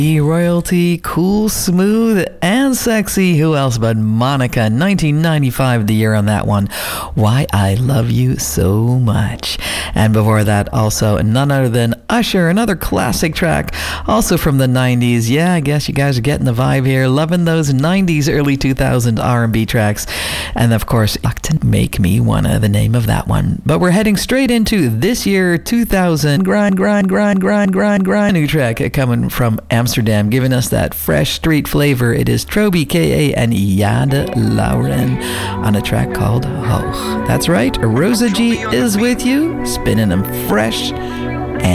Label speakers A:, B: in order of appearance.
A: Royalty, cool, smooth, and sexy. Who else but Monica? 1995, the year on that one. Why I Love You So Much. And before that, also none other than Usher, another classic track, also from the 90s. Yeah, I guess you guys are getting the vibe here. Loving those 90s, early 2000 R&B tracks. And of course, Make Me Wanna, the name of that one. But we're heading straight into this year, 2000. Grind. New track coming from Amsterdam, giving us that fresh street flavor. It is Trobi K.A. and Jade Lauren on a track called Hoog. That's right, Rosa G is with you, spinning them fresh